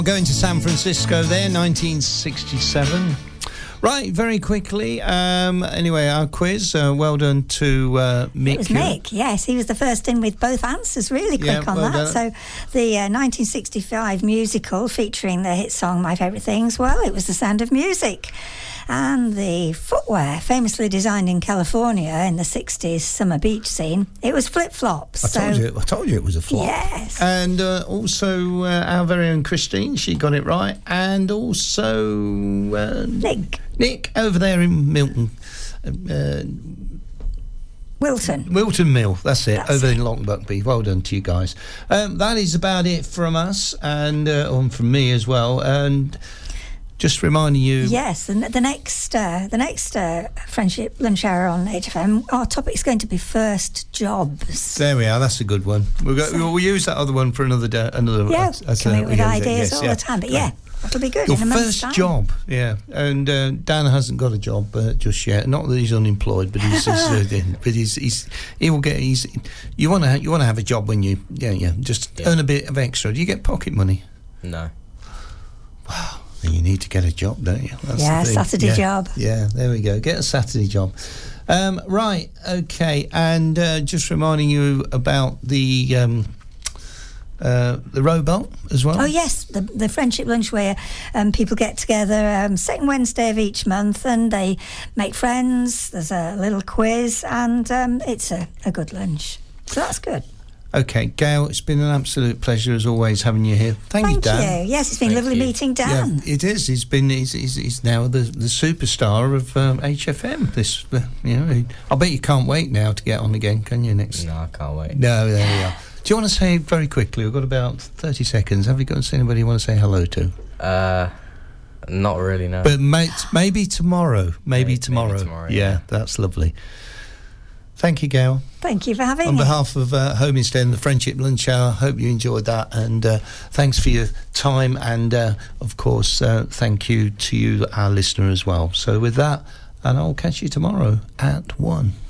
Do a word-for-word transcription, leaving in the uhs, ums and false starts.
Going to San Francisco there, nineteen sixty-seven. Right, very quickly. Um, anyway, our quiz. Uh, well done to uh, Mick. It was Mick, yes. He was the first in with both answers, really quick Yeah, on well that. done. So the uh, nineteen sixty-five musical featuring the hit song My Favourite Things, well, it was The Sound of Music. And the footwear, famously designed in California in the sixties summer beach scene, it was flip-flops. I so, told you, I told you it was a flop. Yes. And uh, also uh, our very own Christine, she got it right. And also uh, Nick. Nick over there in Milton. Uh, Wilton. Wilton Mill, that's it, That's over it. in Long Buckby. Well done to you guys. Um, that is about it from us, and uh, and from me as well. And just reminding you, Yes, and the next uh, the next uh, Friendship Lunch Hour on H F M, our topic is going to be first jobs. there we are. That's a good one. We'll, go, So- we'll use that other one for another day. Another. Yeah, that's- that's, coming uh, up with we go ideas yes, all yeah. the time. But yeah, that'll be good Your in a month's first time. job, yeah. And uh, Dan hasn't got a job uh, just yet. Not that he's unemployed, but he's, he's uh, but he's, he's he will get. He's you want to you want to have a job when you yeah yeah just Yeah. earn a bit of extra. Do you get pocket money? No. Wow. Then you need to get a job, don't you? That's Yeah, the thing. Saturday yeah. job. Yeah, there we go. Get a Saturday job. Um, right, okay, and uh, just reminding you about the um, uh, the Robot as well. Oh yes, the the friendship lunch where um, people get together um, second Wednesday of each month and they make friends. There's a little quiz and um, it's a, a good lunch. So that's good. Okay, Gail, it's been an absolute pleasure as always having you here. Thank, you, Thank Dan. you. Yes, it's been Thank lovely you. meeting Dan. Yeah, it is. He's been. He's, he's, he's now the the superstar of um, H F M. This, uh, you know, I bet you can't wait now to get on again, can you? Next. No, I can't wait. No, there we are. Do you want to say very quickly? We've got about thirty seconds. Have you got anybody you want to say hello to? Uh, not really, no. But mate, maybe tomorrow. Maybe, Maybe tomorrow. tomorrow, Yeah, yeah. that's lovely. Thank you, Gail. Thank you for having On me. behalf of uh, Homestead and the Friendship Lunch Hour, hope you enjoyed that, and uh, thanks for your time, and uh, of course, uh, thank you to you, our listener, as well. So with that, and I'll catch you tomorrow at one.